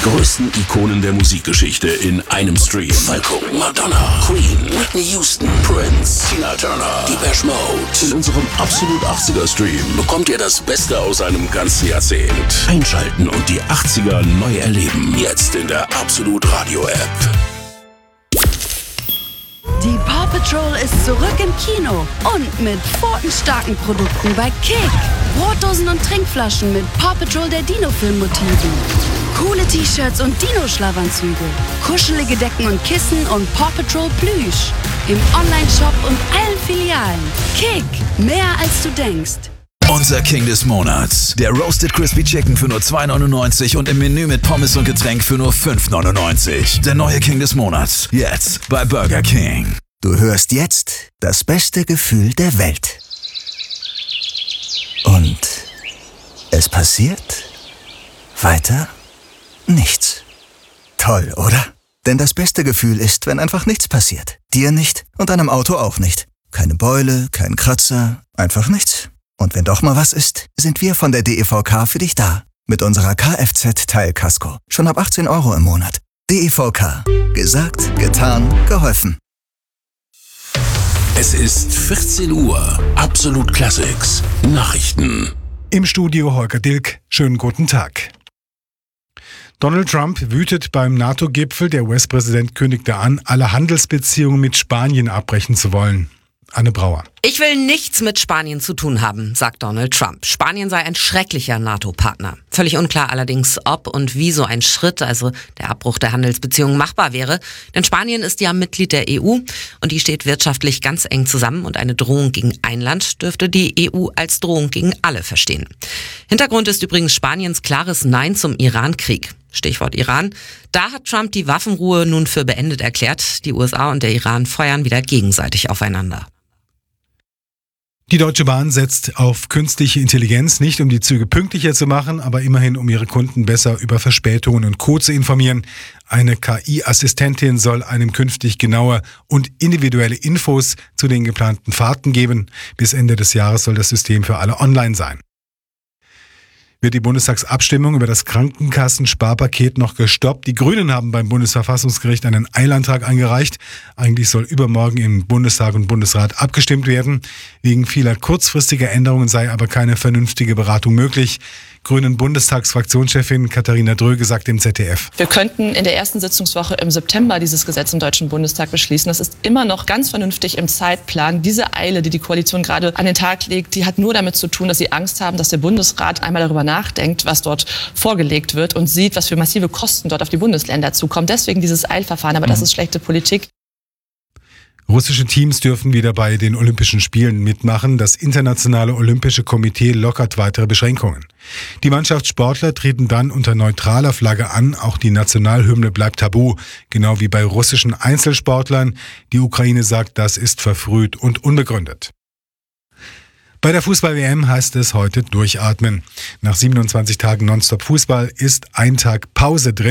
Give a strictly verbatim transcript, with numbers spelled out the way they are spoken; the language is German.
größten Ikonen der Musikgeschichte in einem Stream. Falco, Madonna, Queen, Whitney Houston, Prince, Tina Turner, Depeche Mode. In unserem Absolut achtziger Stream bekommt ihr das Beste aus einem ganzen Jahrzehnt. Einschalten und die achtziger neu erleben. Jetzt in der Absolut Radio App. Die Paw Patrol ist zurück im Kino und mit pfotenstarken Produkten bei Kick. Brotdosen und Trinkflaschen mit Paw Patrol der Dino-Film-Motiven. Coole T-Shirts und Dino-Schlafanzüge. Kuschelige Decken und Kissen und Paw Patrol Plüsch. Im Online-Shop und allen Filialen. Kick, mehr als du denkst. Unser King des Monats. Der Roasted Crispy Chicken für nur zwei neunundneunzig und im Menü mit Pommes und Getränk für nur fünf neunundneunzig. Der neue King des Monats. Jetzt bei Burger King. Du hörst jetzt das beste Gefühl der Welt. Und es passiert weiter nichts. Toll, oder? Denn das beste Gefühl ist, wenn einfach nichts passiert. Dir nicht und deinem Auto auch nicht. Keine Beule, kein Kratzer, einfach nichts. Und wenn doch mal was ist, sind wir von der D E V K für dich da. Mit unserer Kfz-Teilkasko. Schon ab achtzehn Euro im Monat. D E V K. Gesagt, getan, geholfen. Es ist vierzehn Uhr. Absolut Classics. Nachrichten. Im Studio Holger Dilk. Schönen guten Tag. Donald Trump wütet beim NATO-Gipfel. Der U S-Präsident kündigte an, alle Handelsbeziehungen mit Spanien abbrechen zu wollen. Anne Brauer. Ich will nichts mit Spanien zu tun haben, sagt Donald Trump. Spanien sei ein schrecklicher NATO-Partner. Völlig unklar allerdings, ob und wie so ein Schritt, also der Abbruch der Handelsbeziehungen, machbar wäre. Denn Spanien ist ja Mitglied der E U und die steht wirtschaftlich ganz eng zusammen. Und eine Drohung gegen ein Land dürfte die E U als Drohung gegen alle verstehen. Hintergrund ist übrigens Spaniens klares Nein zum Iran-Krieg. Stichwort Iran. Da hat Trump die Waffenruhe nun für beendet erklärt. Die U S A und der Iran feuern wieder gegenseitig aufeinander. Die Deutsche Bahn setzt auf künstliche Intelligenz, nicht um die Züge pünktlicher zu machen, aber immerhin um ihre Kunden besser über Verspätungen und Co. zu informieren. Eine K I-Assistentin soll einem künftig genaue und individuelle Infos zu den geplanten Fahrten geben. Bis Ende des Jahres soll das System für alle online sein. Wird die Bundestagsabstimmung über das Krankenkassensparpaket noch gestoppt. Die Grünen haben beim Bundesverfassungsgericht einen Eilantrag eingereicht. Eigentlich soll übermorgen im Bundestag und Bundesrat abgestimmt werden. Wegen vieler kurzfristiger Änderungen sei aber keine vernünftige Beratung möglich. Grünen Bundestagsfraktionschefin Katharina Dröge sagt im Z D F. Wir könnten in der ersten Sitzungswoche im September dieses Gesetz im Deutschen Bundestag beschließen. Das ist immer noch ganz vernünftig im Zeitplan. Diese Eile, die die Koalition gerade an den Tag legt, die hat nur damit zu tun, dass sie Angst haben, dass der Bundesrat einmal darüber nachdenkt, was dort vorgelegt wird und sieht, was für massive Kosten dort auf die Bundesländer zukommen. Deswegen dieses Eilverfahren, aber das ist schlechte Politik. Russische Teams dürfen wieder bei den Olympischen Spielen mitmachen. Das Internationale Olympische Komitee lockert weitere Beschränkungen. Die Mannschaftssportler treten dann unter neutraler Flagge an. Auch die Nationalhymne bleibt tabu, genau wie bei russischen Einzelsportlern. Die Ukraine sagt, das ist verfrüht und unbegründet. Bei der Fußball-W M heißt es heute durchatmen. Nach siebenundzwanzig Tagen Nonstop-Fußball ist ein Tag Pause drin.